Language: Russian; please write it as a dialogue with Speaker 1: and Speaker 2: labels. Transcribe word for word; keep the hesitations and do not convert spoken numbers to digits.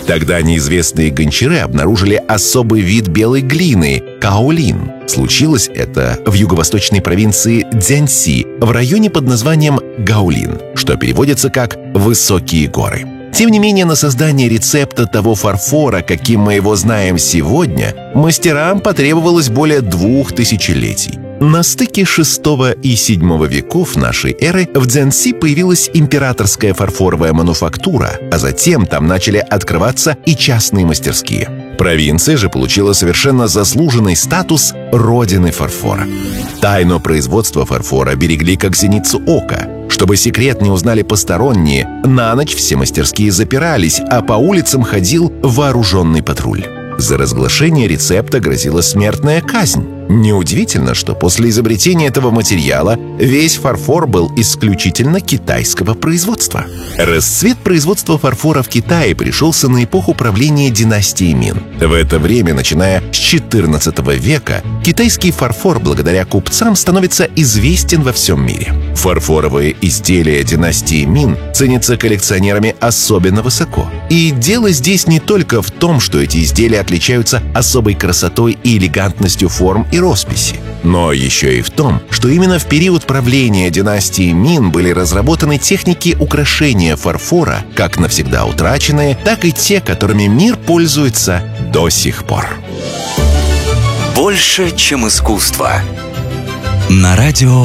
Speaker 1: Тогда неизвестные гончары обнаружили особый вид белой глины – каолин. Случилось это в юго-восточной провинции Цзянси, в районе под названием Гаолин, что переводится как «высокие горы». Тем не менее, на создание рецепта того фарфора, каким мы его знаем сегодня, мастерам потребовалось более двух тысячелетий. На стыке шестого и седьмого веков нашей эры в Цзянси появилась императорская фарфоровая мануфактура, а затем там начали открываться и частные мастерские. Провинция же получила совершенно заслуженный статус родины фарфора. Тайну производства фарфора берегли как зеницу ока. Чтобы секрет не узнали посторонние, на ночь все мастерские запирались, а по улицам ходил вооруженный патруль. За разглашение рецепта грозила смертная казнь. Неудивительно, что после изобретения этого материала весь фарфор был исключительно китайского производства. Расцвет производства фарфора в Китае пришелся на эпоху правления династии Мин. В это время, начиная с четырнадцатого века, китайский фарфор благодаря купцам становится известен во всем мире. Фарфоровые изделия династии Мин ценятся коллекционерами особенно высоко. И дело здесь не только в том, что эти изделия отличаются особой красотой и элегантностью форм и росписи, но еще и в том, что именно в период правления династии Мин были разработаны техники украшения фарфора, как навсегда утраченные, так и те, которыми мир пользуется до сих пор.
Speaker 2: Больше, чем искусство. На радио